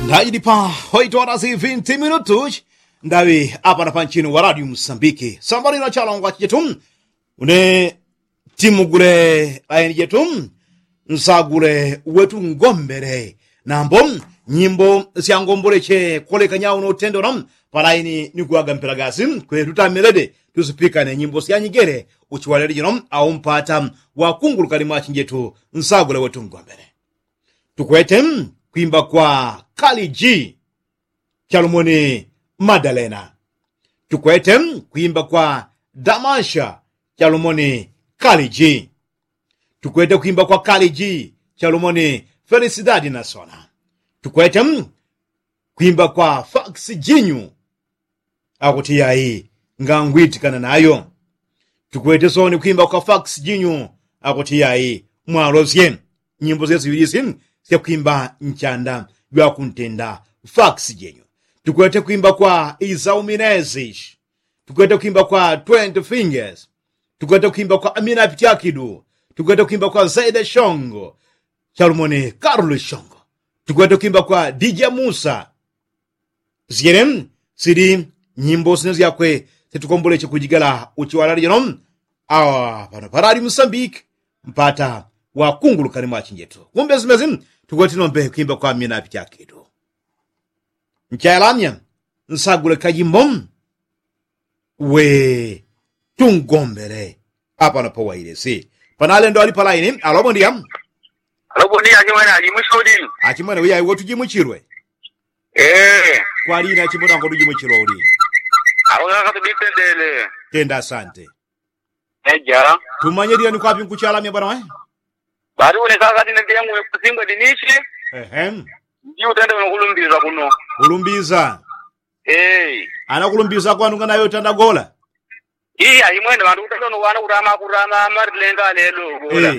Ndaidi pa 8 horas e 20 minutos. Ndawi hapa na panchini wa Radio Msambiki. Sambari na chalongwa chetum. Une timu gure aini jetum. Nsagure wetu ngombere. Nambom nyimbo siangombole che kole kanyao no tendo nam. Palaini nikuaga mpelagasi. Kwe tutamelede. Tusipika ne nyimbo sianyigere. Uchiwaleli jinom au mpata wakungulu kalima chinjetu. Nsagure wetu ngombere. Tukwete kuimba kwa Kali G Chalumoni Madalena. Tukwete kuimba kwa Damasha Chalumoni Kali G. Tukwete kuimba kwa Kali G Chalumoni Felicidade Nasona. Tukwete kuimba kwa Fax Jinyu akutia hii ngangwiti kana nayo. Tukwete soni kuimba kwa Fax Jinyu akutia hii mwarozien. Nyimbo zetu yulisi siya kuimba nchanda ywa kuntenda Fax Jinyu. Tukwete kuimba kwa Isau Minezish. Tukwete kuimba kwa 20 Fingers. Tukwete kuimba kwa Amina Pitiakidu. Tukwete kuimba kwa Zaida Shongo Chalumoni Carlos Shongo. Tukwete kuimba kwa DJ Musa. Zierem siri nyimbo sinezi yakwe setukombole chekujigala uchiwalari jinom awa panoparari Msambiki mpata wakungulu kanima chinjetu. Kumbe zimezim tukwete nombe kuimba kwa Amina Pitiakidu. Nchayalamya nsagule kajimbom we tungombere hapa napo wairesi panale ndo ali palaini alobo ndiam achimwana ajimushodi achimwana uya iwo tujimuchirwe kwali na chimona ngo tujimuchirori awanga katubitendele tenda asante eja tumanyeria ni kwapi nkuchalamya bwana wae bari une kaka dine yangu kusimba dinishi ndi utende ukulumbiza kuno ulumbiza anakulumbiza kwanu ngana yo tanda gola ayimwene bantu utendo wana kurama marilenga lelo gola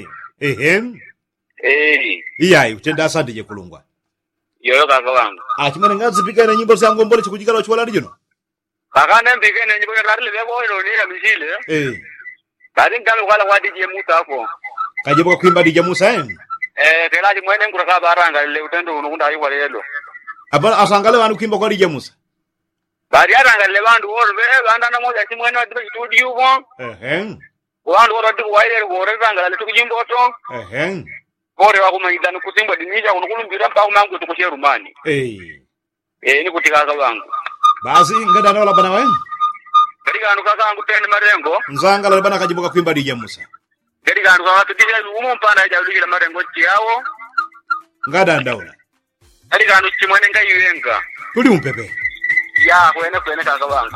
iya utenda asante je kulungwa yoyo kaka wangu achimene ngazipika na nyimbo zangu mbole chikujikala chwala lijino kaka nembike ne nyimbo ngari lebo ino ni kamishile bari ngalo kwala kwa DJ Musa hapo kajiboka kuimba DJ Musa tela chimwene nguraka baranga le utendo unukunda ayi walelo abana asangale wanu kuimba kwa DJ Musa bari aranga le bantu orbe banda na moja chimwene wa studio ko wandu orati waile gore ranga le tukijimbo to gore wa kumaidana kusimba dinija unukulumbira pa kumangu tukushia rumani ni kutikaza wangu basi ngada na bana wae katika anu kaka angu tende marengo nzanga bana kajiboka kuimba DJ Musa katika anu kaka tutija umo mpana jaulira marengo chiao ngada ndaula katika anu chimwene ngaiwenga tuli umpepe ya kwene kaka wangu